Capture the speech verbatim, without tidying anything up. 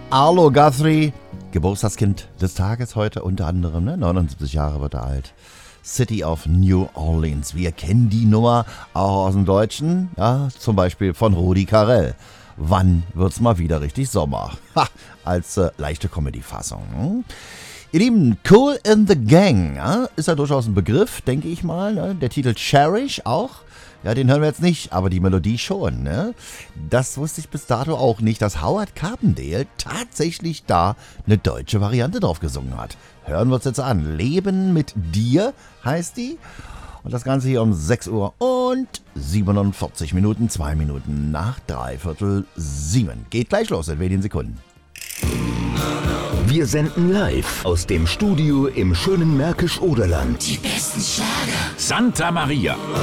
Arlo Guthrie, Geburtstagskind des Tages heute unter anderem, ne? neunundsiebzig Jahre wird er alt. City of New Orleans. Wir kennen die Nummer auch aus dem Deutschen, ja, zum Beispiel von Rudi Carrell. Wann wird's mal wieder richtig Sommer? Ha, als äh, leichte Comedy-Fassung. Hm? Ihr Lieben, Kool and the Gang, ja, ist ja durchaus ein Begriff, denke ich mal. Ne? Der Titel Cherish auch. Ja, den hören wir jetzt nicht, aber die Melodie schon. Ne? Das wusste ich bis dato auch nicht, dass Howard Carpendale tatsächlich da eine deutsche Variante drauf gesungen hat. Hören wir uns jetzt an. Leben mit dir heißt die. Und das Ganze hier um sechs Uhr und siebenundvierzig Minuten, zwei Minuten nach dreiviertel sieben. Geht gleich los in wenigen Sekunden. Wir senden live aus dem Studio im schönen Märkisch-Oderland. Die besten Schlager. Santa Maria.